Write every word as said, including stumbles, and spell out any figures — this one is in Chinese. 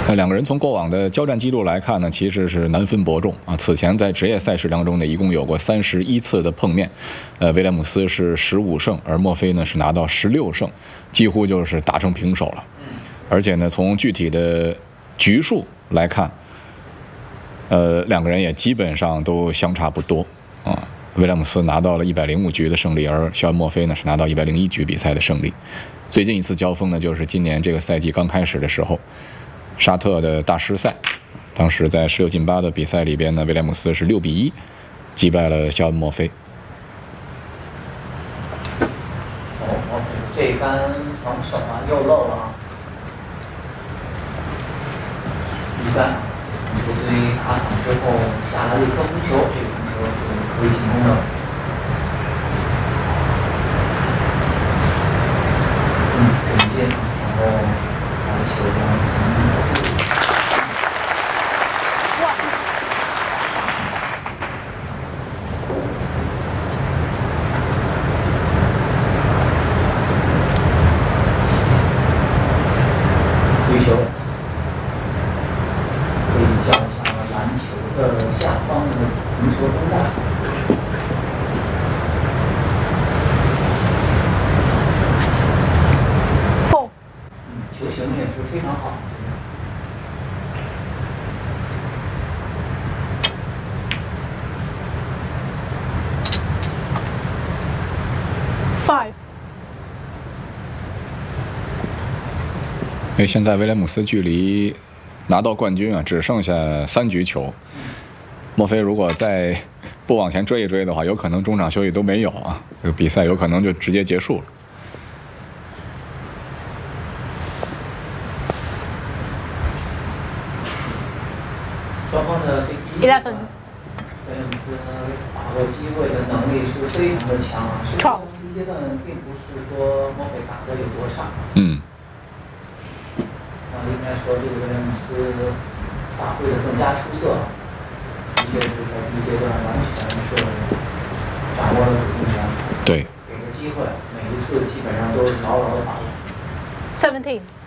那两个人从过往的交战记录来看呢，其实是难分伯仲啊。此前在职业赛事当中呢，一共有过三十一次的碰面，呃，威廉姆斯是十五胜，而墨菲呢是拿到十六胜，几乎就是打成平手了。而且呢，从具体的局数来看，呃，两个人也基本上都相差不多啊。威廉姆斯拿到了一百零五局的胜利，而肖恩·墨菲呢是拿到一百零一局比赛的胜利。最近一次交锋呢，就是今年这个赛季刚开始的时候。沙特的大师赛，当时在十六进八的比赛里边呢，威廉姆斯是六比一击败了肖恩·墨菲。 哦，墨菲这一杆防守啊又漏了啊，一杆球队打场之后下来了一颗红球，这个红球是可以进攻的。嗯，准进，然后篮球呢。追球可以叫一下篮球的下方的红球中带。 后， 嗯，球形也是非常好。 five。 因为现在威廉姆斯距离拿到冠军啊，只剩下三局球。墨菲如果再不往前追一追的话，有可能中场休息都没有啊，这个比赛有可能就直接结束了。 双方的这第一 eleven。 威廉姆斯把握机会的能力是非常的强啊。实际上第一阶段并不是说墨菲打的有多差。 嗯。 应该说，这个威廉姆斯发挥的更加出色，的确是在第一阶段完全是掌握了主动权， 对， 给个机会，每一次基本上都是牢牢的把握。 seventeen。